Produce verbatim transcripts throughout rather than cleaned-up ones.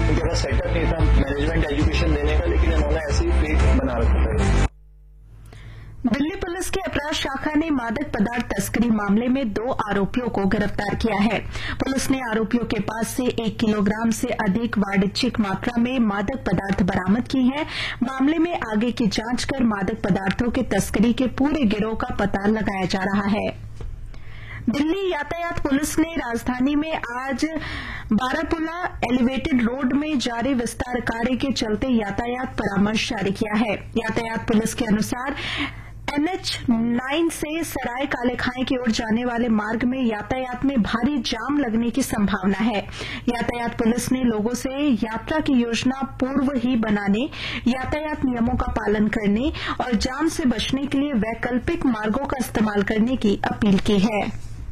उनके पास सेटअप नहीं था मैनेजमेंट एजुकेशन देने का, लेकिन इन्होंने ऐसे ही फेक बना रखा था। दिल्ली पुलिस की अपराध शाखा ने मादक पदार्थ तस्करी मामले में दो आरोपियों को गिरफ्तार किया है। पुलिस ने आरोपियों के पास से एक किलोग्राम से अधिक वाणिज्यिक मात्रा में मादक पदार्थ बरामद की है। मामले में आगे की जांच कर मादक पदार्थों की तस्करी के पूरे गिरोह का पता लगाया जा रहा है। दिल्ली यातायात पुलिस ने राजधानी में आज बारापुला एलिवेटेड रोड में जारी विस्तार कार्य के चलते यातायात परामर्श जारी किया है। यातायात पुलिस के अनुसार एनएच नाइन से सराय कालेखाई की ओर जाने वाले मार्ग में यातायात में भारी जाम लगने की संभावना है। यातायात पुलिस ने लोगों से यात्रा की योजना पूर्व ही बनाने, यातायात नियमों का पालन करने और जाम से बचने के लिए वैकल्पिक मार्गों का इस्तेमाल करने की अपील की है।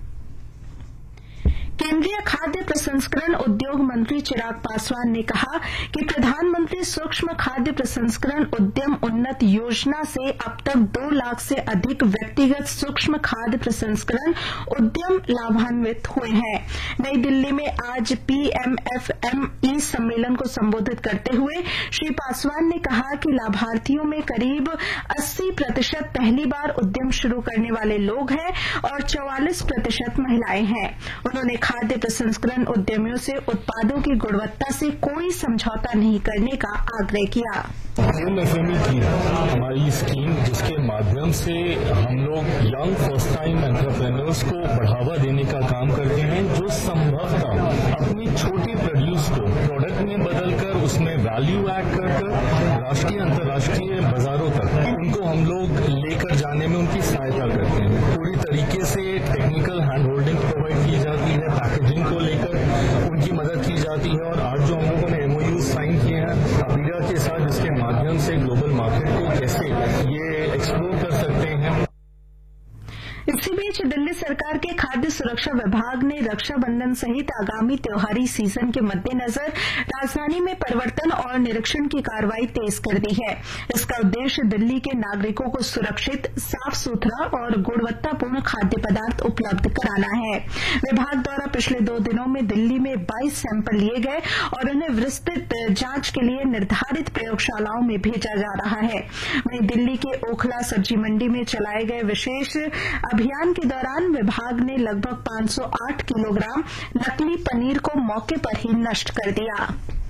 केंद्रीय खाद्य प्रसंस्करण उद्योग मंत्री चिराग पासवान ने कहा कि प्रधानमंत्री सूक्ष्म खाद्य प्रसंस्करण उद्यम उन्नत योजना से अब तक दो लाख से अधिक व्यक्तिगत सूक्ष्म खाद्य प्रसंस्करण उद्यम लाभान्वित हुए हैं। नई दिल्ली में आज पीएमएफएमई सम्मेलन को संबोधित करते हुए श्री पासवान ने कहा कि लाभार्थियों में करीब अस्सी प्रतिशत पहली बार उद्यम शुरू करने वाले लोग हैं और चौवालीस प्रतिशत महिलाएं हैं। उन्होंने खाद्य प्रसंस्करण उद्यमियों से उत्पादों की गुणवत्ता से कोई समझौता नहीं करने का आग्रह किया। पीएमएफएमई की हमारी स्कीम, जिसके माध्यम से हम लोग यंग फर्स्ट टाइम एंटरप्रेन्योर्स को बढ़ावा देने का काम करते हैं, जो संभवतः अपनी छोटी प्रोड्यूस को प्रोडक्ट में बदलकर उसमें वैल्यू ऐड कर राष्ट्रीय अंतर्राष्ट्रीय बाजारों तक उनको हम लोग लेकर जाने में उनकी सहायता करते हैं। पूरी तरीके से टेक्निकल हैंड होल्डिंग प्रोवाइड की जाती है, पैकेजिंग को लेकर उनकी मदद की जाती है और आज जो हम लोगों ने एमओयू साइन किए हैं अपीरा के साथ, जिसके माध्यम से ग्लोबल मार्केट को कैसे ये एक्सप्लोर कर सकते हैं। इसी बीच दिल्ली सरकार के खाद्य सुरक्षा विभाग ने रक्षाबंधन सहित आगामी त्योहारी सीजन के मद्देनजर राजधानी में परिवर्तन और निरीक्षण की कार्रवाई तेज कर दी है। इसका उद्देश्य दिल्ली के नागरिकों को सुरक्षित, साफ सुथरा और गुणवत्तापूर्ण खाद्य पदार्थ उपलब्ध कराना है। विभाग द्वारा पिछले दो दिनों में दिल्ली में बाईस सैंपल लिए गए और उन्हें विस्तृत जांच के लिए निर्धारित प्रयोगशालाओं में भेजा जा रहा है। वहीं दिल्ली के ओखला सब्जी मंडी में चलाए गए विशेष अभियान के दौरान विभाग ने लगभग पांच सौ आठ किलोग्राम नकली पनीर को मौके पर ही नष्ट कर दिया।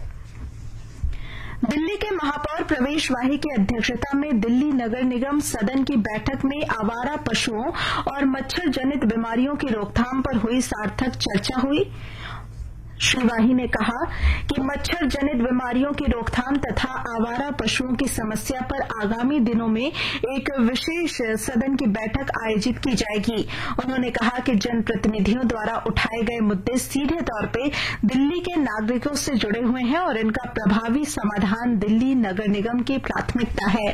दिल्ली के महापौर प्रवेश वाही की अध्यक्षता में दिल्ली नगर निगम सदन की बैठक में आवारा पशुओं और मच्छर जनित बीमारियों की रोकथाम पर हुई सार्थक चर्चा हुई। श्री वाही ने कहा कि मच्छर जनित बीमारियों की रोकथाम तथा आवारा पशुओं की समस्या पर आगामी दिनों में एक विशेष सदन की बैठक आयोजित की जाएगी। उन्होंने कहा कि जनप्रतिनिधियों द्वारा उठाए गए मुद्दे सीधे तौर पे दिल्ली के नागरिकों से जुड़े हुए हैं और इनका प्रभावी समाधान दिल्ली नगर निगम की प्राथमिकता है।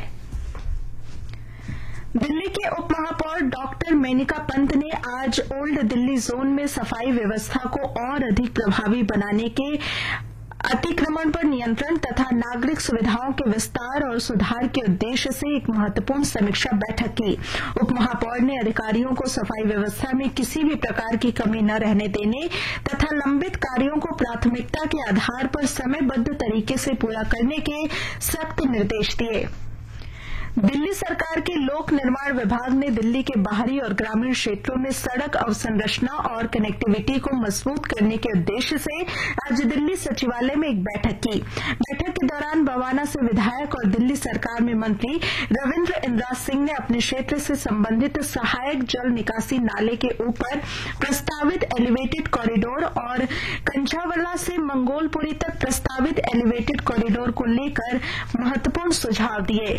दिल्ली के उप महापौर डॉक्टर मेनका पंत ने आज ओल्ड दिल्ली जोन में सफाई व्यवस्था को और अधिक प्रभावी बनाने के, अतिक्रमण पर नियंत्रण तथा नागरिक सुविधाओं के विस्तार और सुधार के उद्देश्य से एक महत्वपूर्ण समीक्षा बैठक की। उप महापौर ने अधिकारियों को सफाई व्यवस्था में किसी भी प्रकार की कमी न रहने देने तथा लंबित कार्यों को प्राथमिकता के आधार पर समयबद्ध तरीके से पूरा करने के सख्त निर्देश दिए। दिल्ली सरकार के लोक निर्माण विभाग ने दिल्ली के बाहरी और ग्रामीण क्षेत्रों में सड़क अवसंरचना और कनेक्टिविटी को मजबूत करने के उद्देश्य से आज दिल्ली सचिवालय में एक बैठक की। बैठक के दौरान बवाना से विधायक और दिल्ली सरकार में मंत्री रविन्द्र इंद्राज सिंह ने अपने क्षेत्र से संबंधित सहायक जल निकासी नाले के ऊपर प्रस्तावित एलिवेटेड कॉरिडोर और कंझावला से मंगोलपुरी तक प्रस्तावित एलिवेटेड कॉरिडोर को लेकर महत्वपूर्ण सुझाव दिए।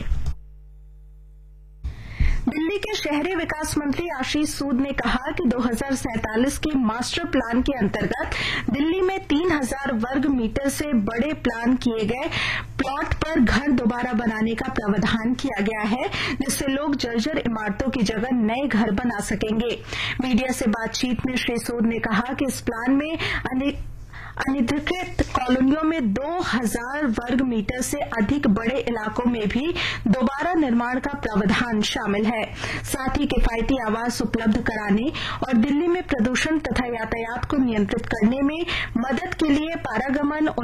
दिल्ली के शहरी विकास मंत्री आशीष सूद ने कहा कि दो हज़ार सैंतालीस के मास्टर प्लान के अंतर्गत दिल्ली में तीन हज़ार वर्ग मीटर से बड़े प्लान किए गए प्लॉट पर घर दोबारा बनाने का प्रावधान किया गया है, जिससे लोग जर्जर इमारतों की जगह नए घर बना सकेंगे। मीडिया से बातचीत में श्री सूद ने कहा कि इस प्लान में अनेक अनधिकृत कॉलोनियों में दो हज़ार वर्ग मीटर से अधिक बड़े इलाकों में भी दोबारा निर्माण का प्रावधान शामिल है। साथ ही किफायती आवास उपलब्ध कराने और दिल्ली में प्रदूषण तथा यातायात को नियंत्रित करने में मदद के लिए पारागमन